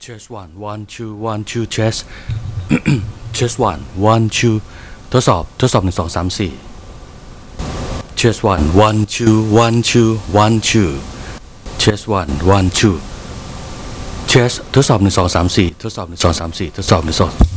chest one one two one two chest chest one one two ทดสอบ1 2 3 4 chest one one two one two one two chest one one two chest ทดสอบ1 2 3 4ทดสอบ1 2 3 4ทดสอบ1 2